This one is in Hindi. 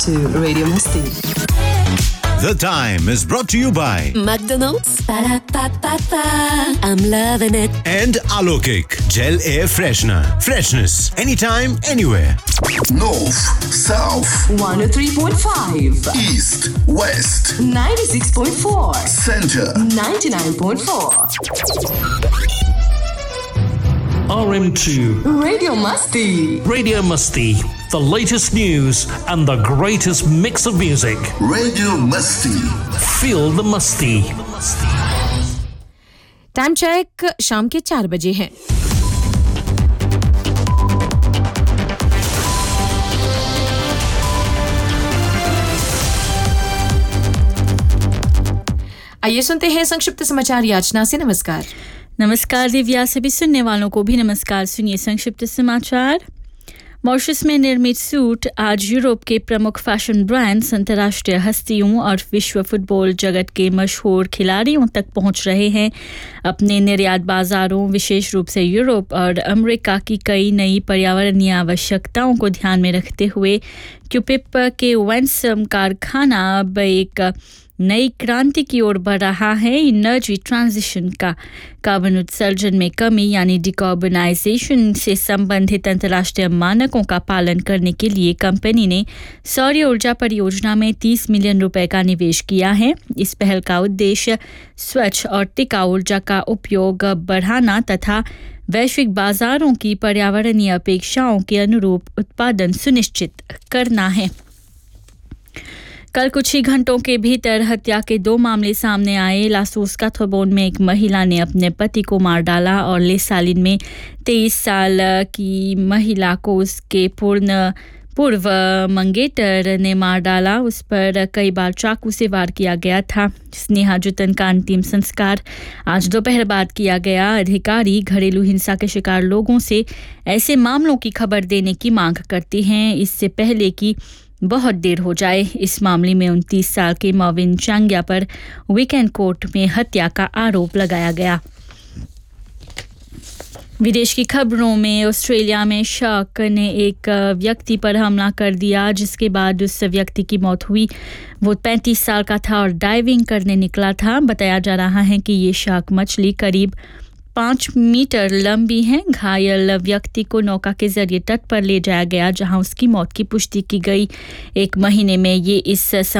to Radio Masti. The Time is brought to you by McDonald's. Ba-da-ba-ba-ba. I'm loving it. And Alokik Gel Air Freshener. Freshness anytime, anywhere. North, South, 103.5. East, West, 96.4. Center, 99.4. RM2 Radio Masti. Radio Musty, the latest news and the greatest mix of music. Radio Musty. Feel the Musty. Time check शाम के 4 बजे है। आइए सुनते हैं संक्षिप्त समाचार याचना से। नमस्कार। नमस्कार दिव्या, सभी सुनने वालों को भी नमस्कार। सुनिए संक्षिप्त समाचार। मॉरिशस में निर्मित सूट आज यूरोप के प्रमुख फैशन ब्रांड्स, अंतर्राष्ट्रीय हस्तियों और विश्व फुटबॉल जगत के मशहूर खिलाड़ियों तक पहुंच रहे हैं। अपने निर्यात बाजारों, विशेष रूप से यूरोप और अमेरिका की कई नई पर्यावरणीय आवश्यकताओं को ध्यान में रखते हुए क्यूपिप के वेंसम कारखाना अब एक नई क्रांति की ओर बढ़ रहा है। एनर्जी ट्रांजिशन का कार्बन उत्सर्जन में कमी यानी डिकार्बनाइजेशन से संबंधित अंतर्राष्ट्रीय मानकों का पालन करने के लिए कंपनी ने सौर ऊर्जा परियोजना में 30 मिलियन रुपए का निवेश किया है। इस पहल का उद्देश्य स्वच्छ और टिकाऊ ऊर्जा का उपयोग बढ़ाना तथा वैश्विक बाजारों की पर्यावरणीय अपेक्षाओं के अनुरूप उत्पादन सुनिश्चित करना है। कल कुछ ही घंटों के भीतर हत्या के 2 मामले सामने आए। लासूस काथोबोन में एक महिला ने अपने पति को मार डाला और लेसालिन में 23 साल की महिला को उसके पूर्व मंगेतर ने मार डाला। उस पर कई बार चाकू से वार किया गया था। स्नेहा जुतन का अंतिम संस्कार आज दोपहर बाद किया गया। अधिकारी घरेलू हिंसा के शिकार लोगों से ऐसे मामलों की खबर देने की मांग करते हैं, इससे पहले कि बहुत देर हो जाए। इस मामले में 29 साल के मॉविन चांग्या पर वीकेंड कोर्ट में हत्या का आरोप लगाया गया। विदेश की खबरों में ऑस्ट्रेलिया में शार्क ने एक व्यक्ति पर हमला कर दिया, जिसके बाद उस व्यक्ति की मौत हुई। वो 35 साल का था और डाइविंग करने निकला था। बताया जा रहा है कि ये शार्क मछली करीब 5 मीटर लंबी है। घायल व्यक्ति को नौका के जरिए तट पर ले जाया गया, जहां उसकी मौत की पुष्टि की गई। 1 महीने में ये इस